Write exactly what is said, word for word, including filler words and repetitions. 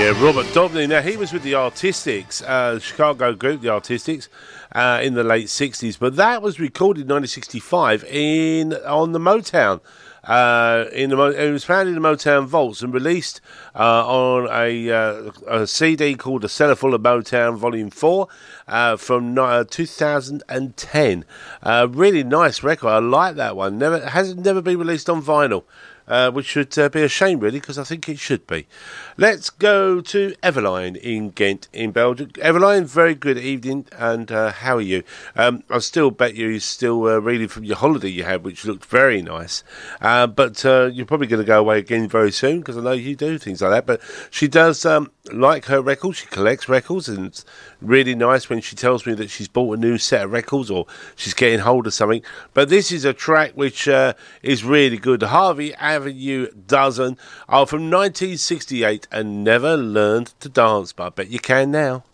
Yeah, Robert Dobney. Now, he was with the Artistics, uh, Chicago group, the Artistics, uh, in the late sixties. But that was recorded in nineteen sixty-five in on the Motown. Uh, in the it was found in the Motown vaults and released uh, on a, uh, a C D called "A Cellar Full of Motown" Volume Four uh, from uh, two thousand ten. Uh, really nice record. I like that one. Never hasn't never been released on vinyl. Uh, which should uh, be a shame, really, because I think it should be. Let's go to Eveline in Ghent, in Belgium. Eveline, very good evening, and uh, how are you? Um, I still bet you're still uh, reeling from your holiday you had, which looked very nice. Uh, but uh, you're probably going to go away again very soon, because I know you do things like that. But she does um, like her records. She collects records, and it's really nice when she tells me that she's bought a new set of records or she's getting hold of something. But this is a track which uh, is really good. Harvey Avenue Dozen are from nineteen sixty-eight and never learned to dance, but I bet you can now.